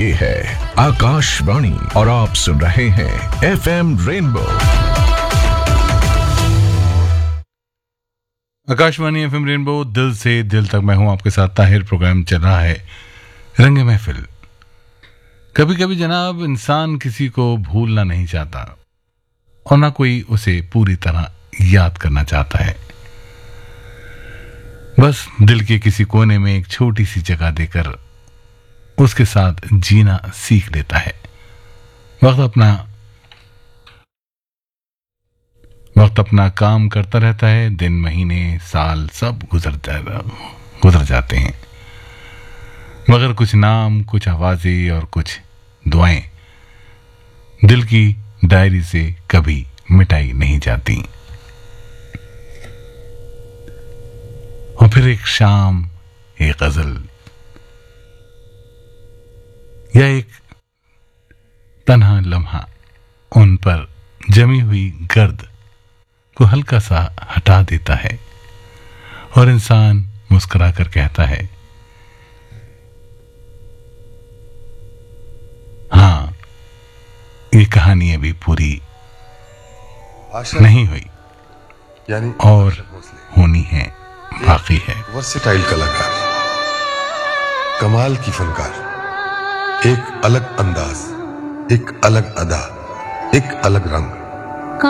ये है आकाशवाणी और आप सुन रहे हैं FM rainbow. Akashvani FM rainbow, दिल से दिल तक। मैं हूं आपके साथ ताहिर। प्रोग्राम चल रहा है रंग महफिल। कभी कभी जनाब, इंसान किसी को भूलना नहीं चाहता और ना कोई उसे पूरी तरह याद करना चाहता है। बस दिल के किसी कोने में एक छोटी सी जगह देकर उसके साथ जीना सीख लेता है। वक्त अपना काम करता रहता है। दिन, महीने, साल सब गुजर जाते हैं, मगर कुछ नाम, कुछ आवाजें और कुछ दुआएं दिल की डायरी से कभी मिटाई नहीं जाती। और फिर एक शाम, एक गजल या एक तन्हा लम्हा उन पर जमी हुई गर्द को हल्का सा हटा देता है और इंसान मुस्कुरा कर कहता है, हाँ, ये कहानी अभी पूरी नहीं हुई यानी और होनी है, बाकी है। वर्सेटाइल कलाकार, कमाल की फनकार, एक अलग अंदाज, एक अलग अदा, एक अलग रंग।